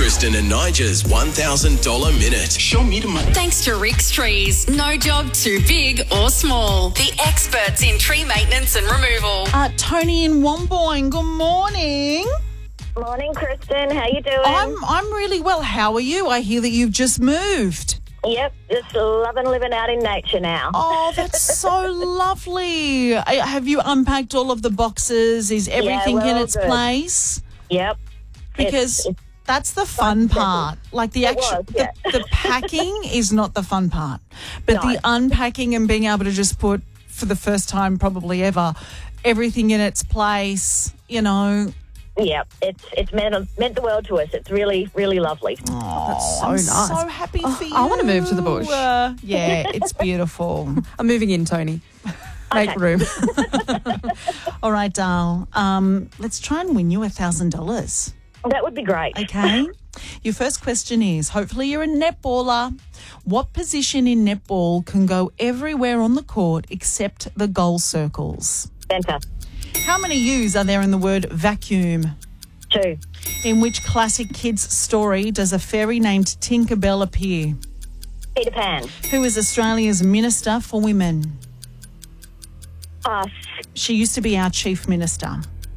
Kristen and Nigel's $1,000 minute. Show me the money. Thanks to Rick's Trees. No job too big or small. The experts in tree maintenance and removal. Tony in Womboyne, good morning. Morning, Kristen. How you doing? I'm really well. How are you? I hear that you've just moved. Yep, just loving living out in nature now. Oh, that's so lovely. Have you unpacked all of the boxes? Is everything we're in all its good. place? Yep. Because that's the fun part. Like the actual, the packing is not the fun part, but the unpacking and being able to just put, for the first time probably ever, everything in its place, you know. Yep, it's meant the world to us. It's really, really lovely. Oh, that's so I'm nice. so happy for you. I want to move to the bush. Yeah, it's beautiful. I'm moving in, Tony. Make room. All right, Dal. Let's try and win you $1,000. That would be great. Okay. Your first question is, hopefully you're a netballer. What position in netball can go everywhere on the court except the goal circles? Centre. How many U's are there in the word vacuum? 2. In which classic kids story does a fairy named Tinkerbell appear? Peter Pan. Who is Australia's Minister for Women? Pass. She used to be our Chief Minister.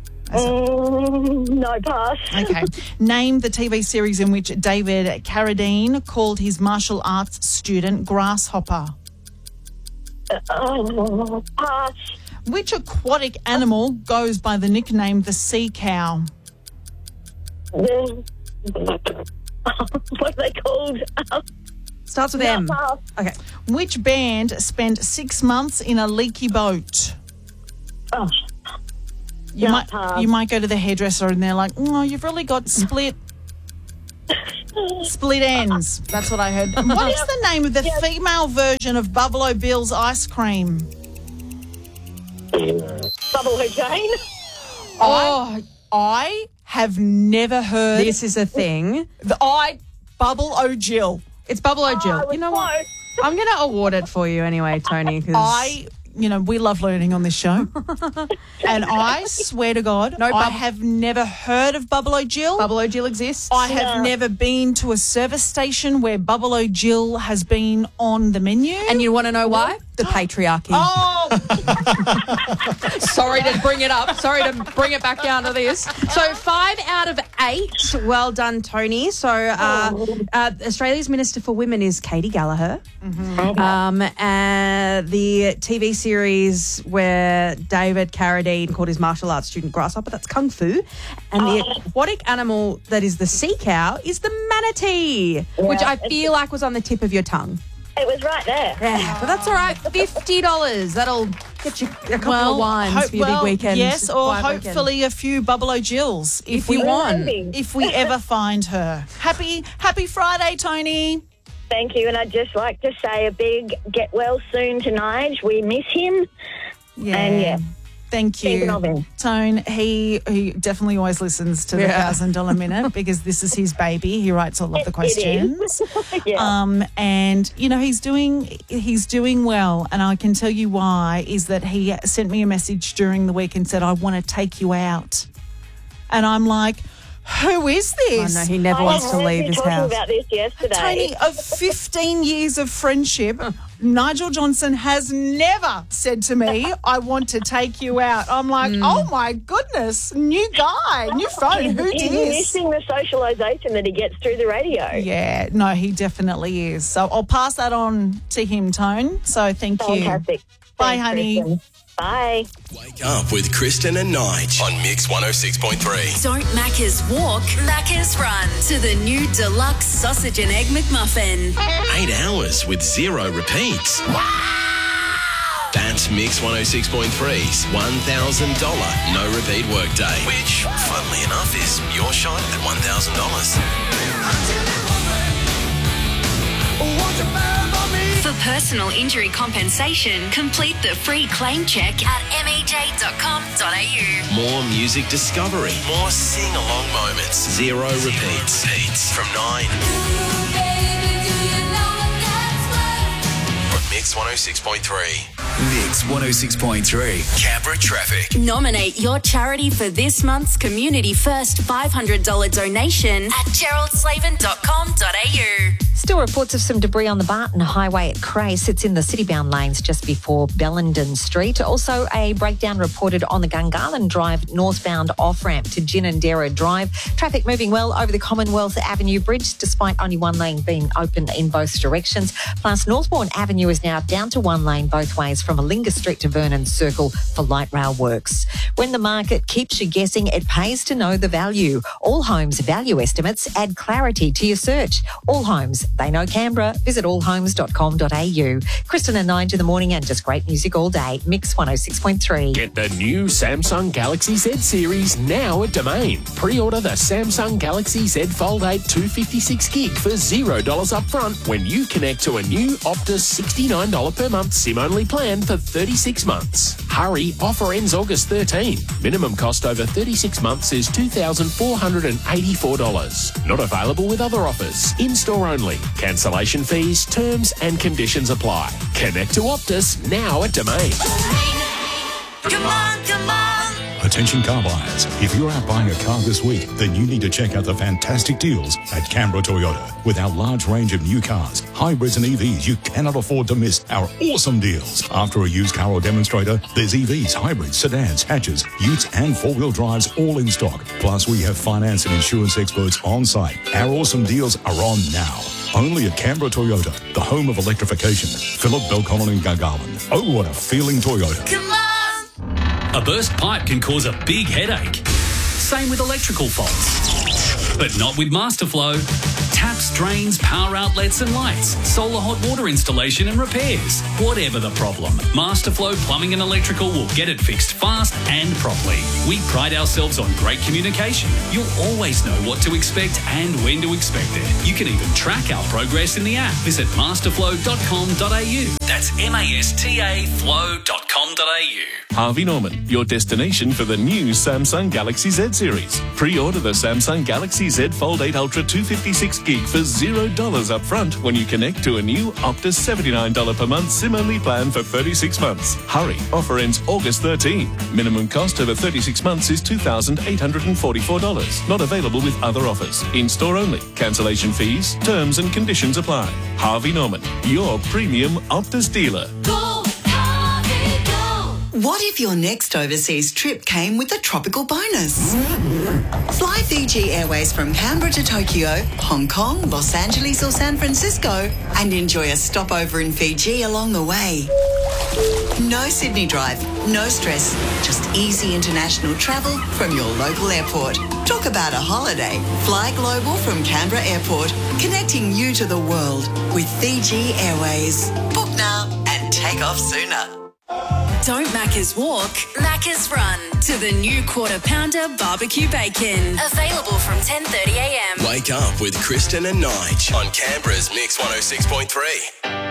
No, pass. Okay. Name the TV series in which David Carradine called his martial arts student Grasshopper. Pass. Which aquatic animal goes by the nickname the sea cow? What are they called? Starts with M. Pass. Okay. Which band spent 6 months in a leaky boat? Oh, You yeah, might pass. you might go to the hairdresser and they're like, oh, you've really got split ends. That's what I heard. What is the name of the female version of Buffalo Bill's ice cream? Bubble Jane. Oh, I have never heard This is a thing. Bubble O'Jill. It's Bubble O'Jill. You know what? I'm going to award it for you anyway, Tony. We love learning on this show. And I swear to God, I have never heard of Bubble O'Jill. Bubble O'Jill exists. I have never been to a service station where Bubble O'Jill has been on the menu. And you want to know why? The patriarchy. Oh, Sorry to bring it up. Sorry to bring it back down to this. So 5 out of 8. Well done, Tony. So Australia's Minister for Women is Katie Gallagher. And the TV series where David Carradine called his martial arts student Grasshopper, that's Kung Fu. And the aquatic animal that is the sea cow is the manatee, which I feel like was on the tip of your tongue. It was right there. Yeah, but that's all right. $50. That'll get you a couple of wines for your big weekend. Yes, or quiet hopefully weekend. a few Bubble O'Jills if we want. if we ever find her. Happy Friday, Tony. Thank you. And I'd just like to say a big get well soon to Nige. We miss him. Yeah. And Thank thinking you. of him. Tone, he definitely always listens to the $1,000 minute because this is his baby. He writes all of the questions. And you know, he's doing well, and I can tell you why is that he sent me a message during the week and said, I want to take you out. And I'm like, who is this? I know, he never wants to leave his talking house. about this yesterday. Tony, of 15 years of friendship, Nigel Johnson has never said to me, I want to take you out. I'm like, oh my goodness, new guy, new phone, who He's dis? missing the socialisation that he gets through the radio. Yeah, no, he definitely is. So I'll pass that on to him, Tone. So thank you. Fantastic. Bye, Thanks, honey. Kristen. Bye. Wake up with Kristen and Nige on Mix 106.3. Don't Macca's walk, Macca's run to the new deluxe sausage and egg McMuffin. 8 hours with 0 repeats. That's Mix 106.3's $1,000 no repeat workday, which, funnily enough, is your shot at $1,000. For personal injury compensation, complete the free claim check at mej.com.au. More music discovery, more sing-along moments, 0 repeats. From 9 on Mix 106.3. Mix 106.3, Canberra Traffic. Nominate your charity for this month's Community First $500 donation at geraldslavin.com.au. Still reports of some debris on the Barton Highway at Crace. It's in the city-bound lanes just before Bellenden Street. Also, a breakdown reported on the Gungahlin Drive northbound off-ramp to Ginninderra Drive. Traffic moving well over the Commonwealth Avenue Bridge, despite only one lane being open in both directions. Plus, Northbourne Avenue is now down to one lane both ways from Alinga Street to Vernon Circle for light rail works. When the market keeps you guessing, it pays to know the value. All Homes value estimates add clarity to your search. All Homes, they know Canberra. Visit allhomes.com.au. Kristen and 9 to the morning and just great music all day. Mix 106.3. Get the new Samsung Galaxy Z series now at Domain. Pre-order the Samsung Galaxy Z Fold 8 256 gig for $0 up front when you connect to a new Optus $69 per month SIM-only plan for 36 months. Hurry, offer ends August 13. Minimum cost over 36 months is $2,484. Not available with other offers. In-store only. Cancellation fees, terms and conditions apply. Connect to Optus now at Domain. Come on, come on. Attention car buyers, if you're out buying a car this week, then you need to check out the fantastic deals at Canberra Toyota. With our large range of new cars, hybrids and EVs, you cannot afford to miss our awesome deals. After a used car or demonstrator, there's EVs, hybrids, sedans, hatches, utes and four-wheel drives all in stock. Plus, we have finance and insurance experts on site. Our awesome deals are on now. Only at Canberra Toyota, the home of electrification. Phillip, Belconnen and Gungahlin. Oh, what a feeling Toyota. Come on. A burst pipe can cause a big headache. Same with electrical faults. But not with Masterflow. Taps, drains, power outlets and lights, solar hot water installation and repairs. Whatever the problem, Masterflow Plumbing and Electrical will get it fixed fast and properly. We pride ourselves on great communication. You'll always know what to expect and when to expect it. You can even track our progress in the app. Visit masterflow.com.au. That's MASTA flow.com.au. Harvey Norman, your destination for the new Samsung Galaxy Z series. Pre-order the Samsung Galaxy Z Fold 8 Ultra 256 gig for $0 up front when you connect to a new Optus $79 per month SIM-only plan for 36 months. Hurry, offer ends August 13. Minimum cost over 36 months is $2,844. Not available with other offers. In-store only. Cancellation fees, terms and conditions apply. Harvey Norman, your premium Optus dealer. What if your next overseas trip came with a tropical bonus? Fly Fiji Airways from Canberra to Tokyo, Hong Kong, Los Angeles or San Francisco and enjoy a stopover in Fiji along the way. No Sydney drive, no stress, just easy international travel from your local airport. Talk about a holiday. Fly global from Canberra Airport, connecting you to the world with Fiji Airways. Book now and take off sooner. Don't Macca's walk, Macca's run to the new Quarter Pounder Barbecue Bacon. Available from 10:30 a.m. Wake up with Kristen and Nige on Canberra's Mix 106.3.